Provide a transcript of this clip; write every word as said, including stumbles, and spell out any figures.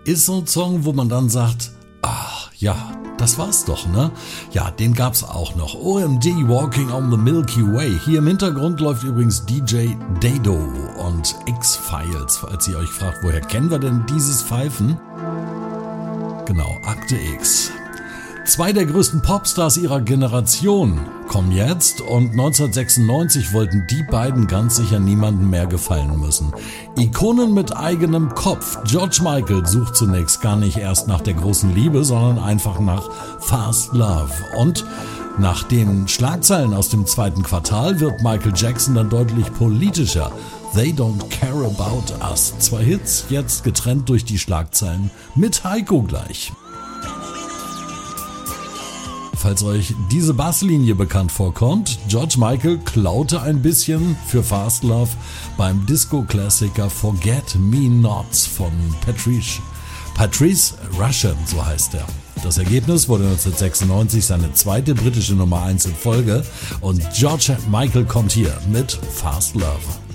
ist so ein Song, wo man dann sagt, ach ja, das war's doch, ne? Ja, den gab's auch noch. O M D, Walking on the Milky Way. Hier im Hintergrund läuft übrigens D J Dado und X-Files, falls ihr euch fragt, woher kennen wir denn dieses Pfeifen? Genau, Akte X. Zwei der größten Popstars ihrer Generation kommen jetzt und neunzehnhundertsechsundneunzig wollten die beiden ganz sicher niemandem mehr gefallen müssen. Ikonen mit eigenem Kopf. George Michael sucht zunächst gar nicht erst nach der großen Liebe, sondern einfach nach Fast Love. Und nach den Schlagzeilen aus dem zweiten Quartal wird Michael Jackson dann deutlich politischer. They Don't Care About Us. Zwei Hits, jetzt getrennt durch die Schlagzeilen mit Heiko gleich. Falls euch diese Basslinie bekannt vorkommt, George Michael klaute ein bisschen für Fast Love beim Disco-Klassiker Forget Me Nots von Patrice. Patrice Rushen, so heißt er. Das Ergebnis wurde neunzehnhundertsechsundneunzig seine zweite britische Nummer eins in Folge und George Michael kommt hier mit Fast Love.